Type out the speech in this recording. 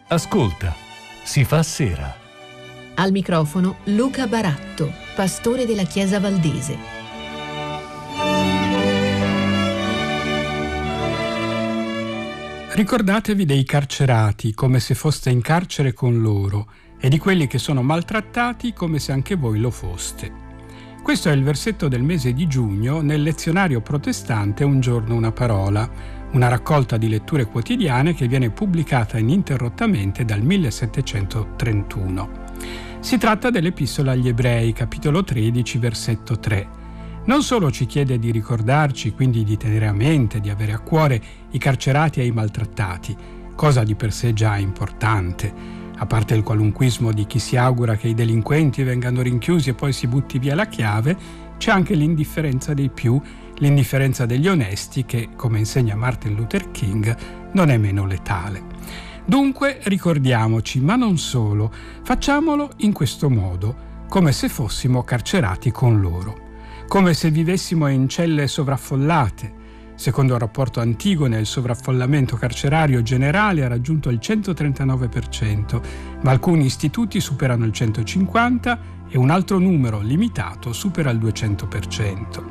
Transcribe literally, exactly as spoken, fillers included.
Ascolta, si fa sera. Al microfono Luca Baratto, pastore della Chiesa Valdese. Ricordatevi dei carcerati come se foste in carcere con loro e di quelli che sono maltrattati come se anche voi lo foste. Questo è il versetto del mese di giugno nel lezionario protestante Un giorno una parola, una raccolta di letture quotidiane che viene pubblicata ininterrottamente dal millesettecentotrentuno. Si tratta dell'Epistola agli Ebrei, capitolo tredici, versetto tre. Non solo ci chiede di ricordarci, quindi di tenere a mente, di avere a cuore i carcerati e i maltrattati, cosa di per sé già importante, a parte il qualunquismo di chi si augura che i delinquenti vengano rinchiusi e poi si butti via la chiave, c'è anche l'indifferenza dei più, l'indifferenza degli onesti che, come insegna Martin Luther King, non è meno letale. Dunque ricordiamoci, ma non solo, facciamolo in questo modo, come se fossimo carcerati con loro, come se vivessimo in celle sovraffollate. Secondo il rapporto Antigone, il sovraffollamento carcerario generale ha raggiunto il centotrentanove per cento, ma alcuni istituti superano il centocinquanta per cento e un altro numero limitato supera il duecento per cento.